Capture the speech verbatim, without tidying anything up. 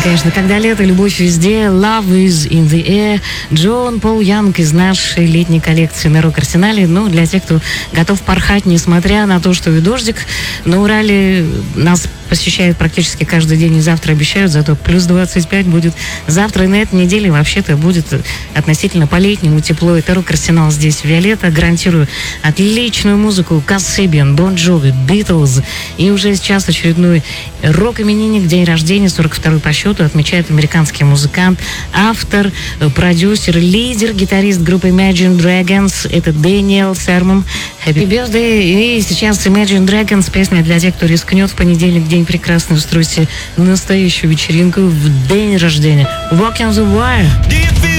Конечно, когда лето, любовь везде, love is in the air. Джон Пол Янг из нашей летней коллекции на рок-арсенале. Ну, для тех, кто готов порхать, несмотря на то, что и дождик на Урале нас посещает практически каждый день, и завтра обещают, зато плюс двадцать пять будет завтра, и на этой неделе вообще-то будет относительно по-летнему тепло. Это рок-арсенал здесь, Виолетта. Гарантирую отличную музыку. Кассибиан, Бон Джови, Битлз. И уже сейчас очередной рок-именинник, день рождения, сорок второй по счету, отмечает американский музыкант, автор, продюсер, лидер, гитарист группы Imagine Dragons. Это Дэниел Сермон. Happy birthday. И сейчас Imagine Dragons, песня для тех, кто рискнет в понедельник, день прекрасный, устроить себе настоящую вечеринку в день рождения. Walk on the Wire.